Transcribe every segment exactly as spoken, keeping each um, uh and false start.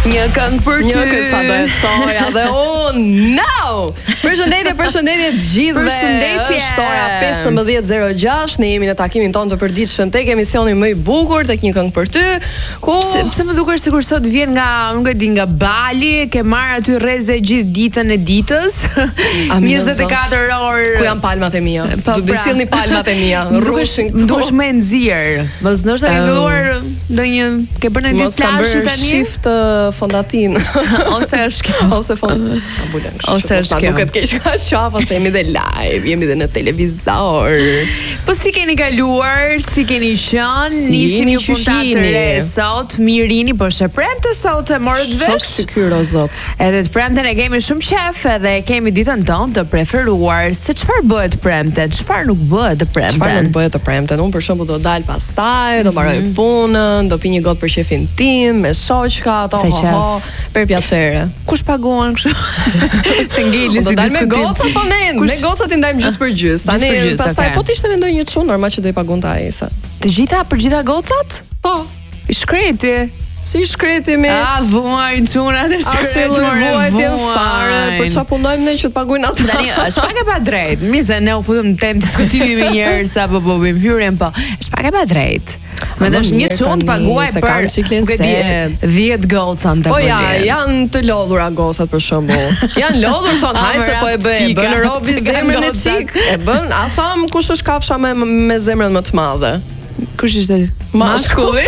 Një këngë për ty. Një këngë sa do e thoja dhe oh no. Përshëndetje, përshëndetje të gjithëve. Përshëndetje. Është ora pesëmbëdhjetë e zero gjashtë. Ne jemi në takimin tonë të përditshëm tek emisioni më i bukur, tek një këngë për ty. Ku Pse, pse më duket sikur sot vjen nga, nuk e di, nga Bali, ke marr aty rreze gjithë ditën e ditës. njëzet e katër orë. Ku janë palmat e mia? Po, Do të pra. sillni palmat e mia. Rrushin Më dukesh më e nxirr. Mos ndoshta ke filluar ndonjë, ke bërë ndonjë plazhi tani? Shift uh, fondatin. Ose është kjo, ose fond ambulan. Ose është kjo. Duket keq ka qafa se jemi dhe live, jemi dhe në televizor. Po si keni kaluar, si keni qenë, Si nisim jeni një puntat të qyshini? re sot, mirini, po është e premte sot e morët Shok vesh. shkyr o zot. Edhe të premten e kemi shumë qef edhe kemi ditën tonë të preferuar. Se çfarë bëhet premte, çfarë nuk bëhet të Çfarë premten. nuk bëhet të premten? Unë për shembull do dal pastaj, do mbaroj punën, do pi një gotë për shefin tim, me shoqka, ato Se ho ho, qef. per piacere. Kush paguan kështu? Se ngeli Do si dal me diskutim. goca po ne, me gocat i ndajmë gjys për gjys. Tani Gjys për gjys, pastaj okay. po të ishte vendoj një çun, normal që do i pagunte ai sa. Të gjitha për gjitha gocat? Po, I shkreti. si shkreti me A, vuajnë çunat e A shkret. se vuajtjen fare, për çfarë punojmë ne që të paguajnë ata? Tani, është pak e pa drejt. Mirë se ne u futëm në temë diskutimi me njerë sa po po bëjmë hyrjen, po. Është pak e pa drejt. Me më është një mirë çun të tani, paguaj se për, kam qiklen nuk e di, se. dhjetë goca në të Po ja, janë të lodhura gocat për shembull. Janë lodhur thon, A, hajde se po e bëj, raftika, bën robi që kanë zemrën e gocat. çik. E bën, a tham kush është kafsha me me zemrën më të madhe? Kush ishte? Mashkulli.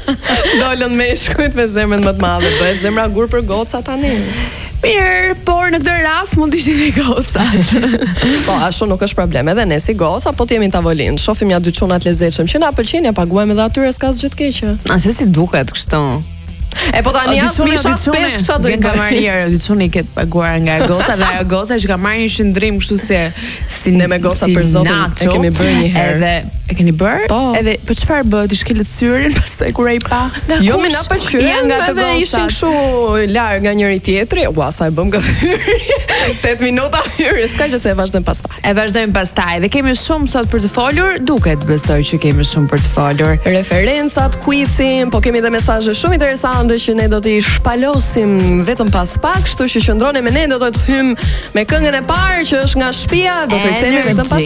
Dolën meshkujt me zemrën më të madhe, bëhet zemra gur për goca tani. Mirë, por në këtë rast mund të ishin e gocat. Po, ashtu nuk është problem. Edhe ne si goca, po të jemi në tavolinë. Shohim ja dy çuna të lezetshëm që na pëlqejnë, ja paguajmë edhe atyre s'ka asgjë të keqe. A se si duket kështu? E po tani as misha pesh çfarë do i Vjen ka bëj? marrë herë, dyçuni ket paguar nga goca dhe ajo goca që ka marrë një shëndrim kështu si si Ne me gocat si për zotin nacho, e kemi bërë një herë. Edhe e keni bërë? Po. Edhe po çfarë bëhet? I shkelet syrin pastaj kur ai pa. Nga Jo, kush? mi na pëlqyen Janë nga të edhe ishin gocat. kështu larg nga njëri tjetri. Ua, sa e bëm gafyri. tetë minuta hyrje, s'ka që se e vazhdojmë pastaj. E vazhdojmë pastaj dhe kemi shumë sot për të folur, duket besoj që kemi shumë për të folur. Referencat, quizin, po kemi dhe mesazhe shumë interesante që ne do t'i shpalosim vetëm pas pak, kështu që qëndroni me ne, do të hym me këngën e parë që është nga shtëpia, do të rikthehemi vetëm pas